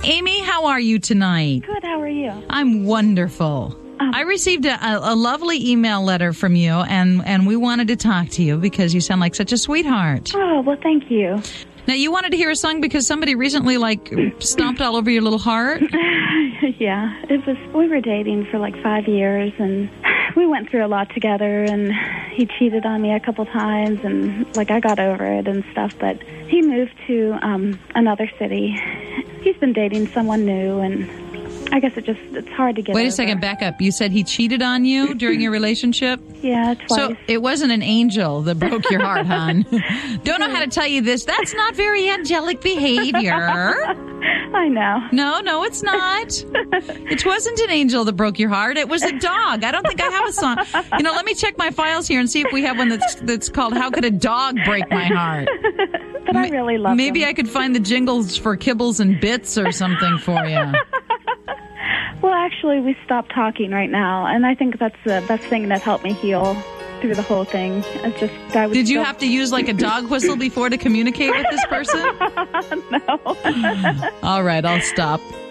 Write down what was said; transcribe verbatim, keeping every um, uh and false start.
Amy, how are you tonight? Good, how are you? I'm wonderful. Oh. I received a, a, a lovely email letter from you, and, and we wanted to talk to you because you sound like such a sweetheart. Oh, well, thank you. Now, you wanted to hear a song because somebody recently, like, stomped all over your little heart? Yeah, it was, we were dating for like five years, and we went through a lot together, and he cheated on me a couple times, and, like, I got over it and stuff, but he moved to um, another city. He's been dating someone new, and I guess it just, it's hard to get Wait over. a second, back up. You said he cheated on you during your relationship? Yeah, twice. So it wasn't an angel that broke your heart, hon. Don't know how to tell you this. That's not very angelic behavior. I know. No, no, it's not. It wasn't an angel that broke your heart. It was a dog. I don't think I have a song. You know, let me check my files here and see if we have one that's that's called "How Could a Dog Break My Heart?" But I really love Maybe him. I could find the jingles for Kibbles and Bits or something for you. Well, actually, we stopped talking right now, and I think that's the best thing that helped me heal through the whole thing. It's just I was Did you still... have to use like a dog whistle before to communicate with this person? No. All right, I'll stop.